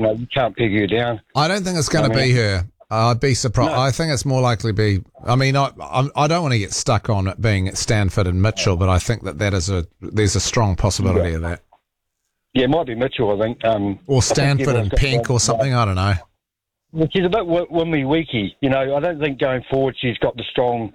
you can't peg her down. I don't think it's going to be her. I'd be surprised. No. I think it's more likely to be. I mean, I don't want to get stuck on it being Stanford and Mitchell, but I think there's a strong possibility of that. Yeah, it might be Mitchell, I think. Or Stanford and Pink or something. I don't know. Well, she's a bit wimmy-weaky. I don't think going forward she's got the strong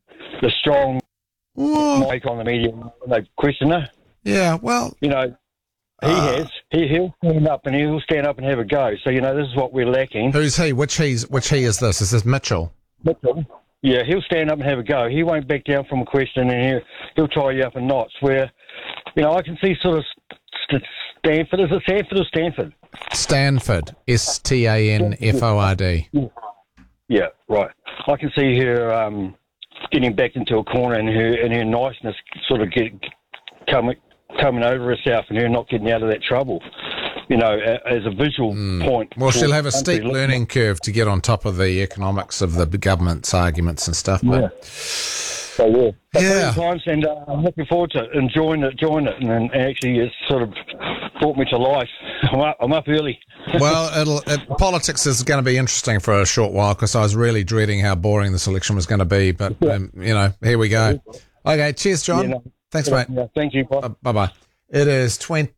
mic on the media when they question her. Yeah, well, he has. He'll stand up and have a go. So this is what we're lacking. Who's he? Which he is this? Is this Mitchell? Mitchell. Yeah, he'll stand up and have a go. He won't back down from a question, and he'll tie you up in knots. Where, I can see sort of Stanford. Is it Stanford or Stanford? Stanford. Stanford. Yeah, right. I can see her getting back into a corner and her niceness sort of coming over herself and her not getting out of that trouble, as a visual point. Well, she'll have a steep learning curve to get on top of the economics of the government's arguments and stuff. But times, and I'm looking forward to enjoying it, and actually it's sort of brought me to life. I'm up early. Well, politics is going to be interesting for a short while because I was really dreading how boring this election was going to be. But here we go. Okay, cheers, John. Thanks, mate. Yeah, thank you. Bye-bye. It is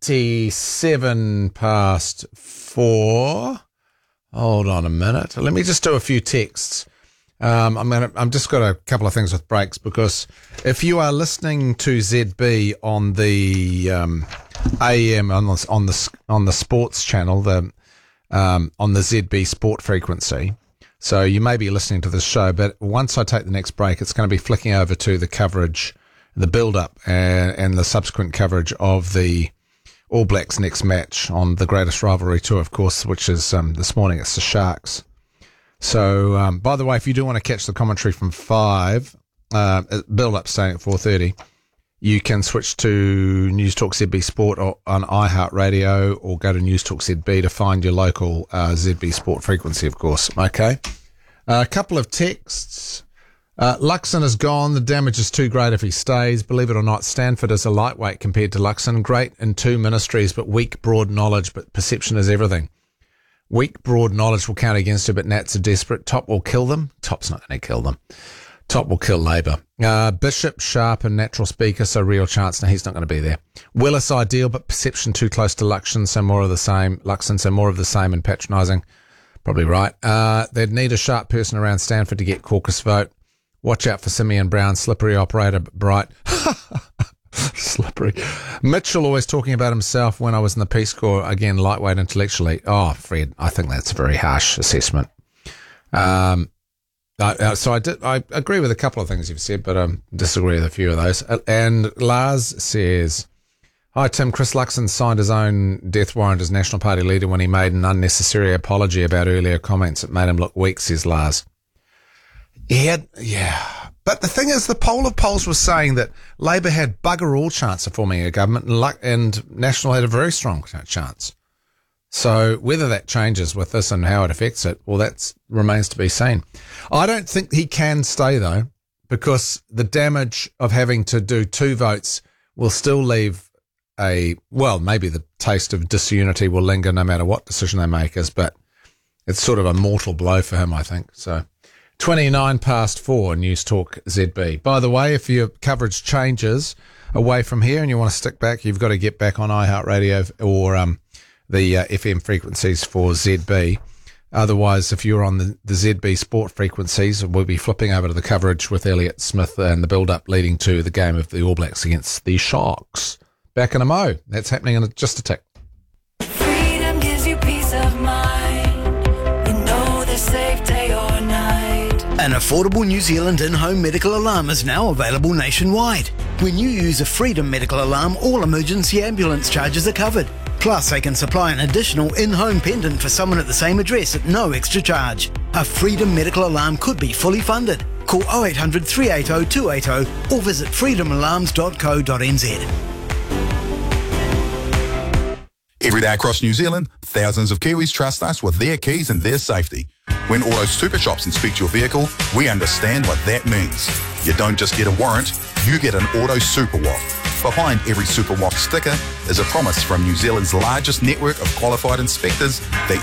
27 past 4. Hold on a minute. Let me just do a few texts. I'm just got a couple of things with breaks because if you are listening to ZB on the AM on the sports channel, on the ZB Sport frequency, so you may be listening to this show, but once I take the next break, it's going to be flicking over to the coverage, the build-up and the subsequent coverage of the All Blacks' next match on the greatest rivalry tour, of course, which is this morning. It's the Sharks. So, by the way, if you do want to catch the commentary from 5, build-up starting at 4:30, you can switch to News Talk ZB Sport or on iHeartRadio or go to News Talk ZB to find your local ZB Sport frequency, of course. Okay. A couple of texts. Luxon is gone. The damage is too great if he stays. Believe it or not, Stanford is a lightweight compared to Luxon. Great in 2 ministries, but weak broad knowledge, but perception is everything. Weak broad knowledge will count against her, but Nats are desperate. Top will kill them. Top's not going to kill them. Top will kill Labour. Bishop, Sharp and Natural Speaker, so real chance. No, he's not going to be there. Willis ideal, but perception too close to Luxon, so more of the same. Luxon, so more of the same and patronising. Probably right. They'd need a sharp person around Stanford to get caucus vote. Watch out for Simeon Brown, slippery operator, bright. Slippery. Mitchell always talking about himself when I was in the Peace Corps. Again, lightweight intellectually. Oh, Fred, I think that's a very harsh assessment. So I agree with a couple of things you've said, but disagree with a few of those. And Lars says, hi, Tim. Chris Luxon signed his own death warrant as National Party leader when he made an unnecessary apology about earlier comments that made him look weak, says Lars. Yeah. But the thing is, the poll of polls was saying that Labour had bugger all chance of forming a government and National had a very strong chance. So whether that changes with this and how it affects it, well, that remains to be seen. I don't think he can stay, though, because the damage of having to do 2 votes will still leave maybe the taste of disunity will linger no matter what decision they make is, but it's sort of a mortal blow for him, I think. So 29 past 4, News Talk ZB. By the way, if your coverage changes away from here and you want to stick back, you've got to get back on iHeartRadio or the FM frequencies for ZB. Otherwise, if you're on the ZB Sport frequencies, we'll be flipping over to the coverage with Elliot Smith and the build-up leading to the game of the All Blacks against the Sharks. Back in a mo. That's happening in just a tick. Freedom gives you peace of mind. You know the safe day or night. An affordable New Zealand in-home medical alarm is now available nationwide. When you use a Freedom medical alarm, all emergency ambulance charges are covered. Plus, they can supply an additional in-home pendant for someone at the same address at no extra charge. A Freedom medical alarm could be fully funded. Call 0800 380 280 or visit freedomalarms.co.nz. Every day across New Zealand, thousands of Kiwis trust us with their keys and their safety. When Auto Super Shops inspect your vehicle, we understand what that means. You don't just get a warrant, you get an Auto Super Waff. Behind every Super Waff sticker is a promise from New Zealand's largest network of qualified inspectors that